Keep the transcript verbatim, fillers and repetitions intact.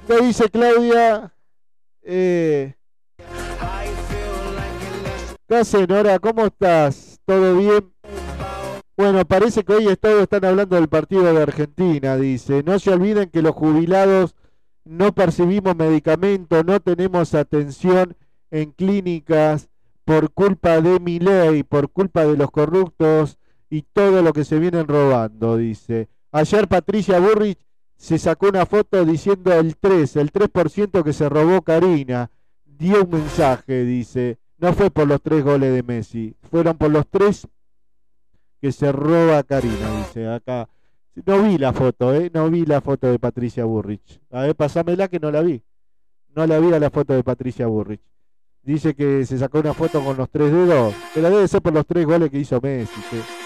¿Qué dice Claudia? Eh, ¿Qué hace, Nora? ¿Cómo estás? ¿Todo bien? Bueno, parece que hoy todos están hablando del partido de Argentina, dice. No se olviden que los jubilados no percibimos medicamentos, no tenemos atención en clínicas por culpa de Milei, por culpa de los corruptos y todo lo que se vienen robando, dice. Ayer Patricia Burrich se sacó una foto diciendo el tres, el tres por ciento que se robó Karina. Dio un mensaje, dice. No fue por los tres goles de Messi, fueron por los tres que se roba Karina, dice acá. No vi la foto, ¿eh? No vi la foto de Patricia Burrich. A ver, pasámela que no la vi. No la vi a la foto de Patricia Burrich. Dice que se sacó una foto con los tres dedos, pero debe ser por los tres goles que hizo Messi, ¿sí?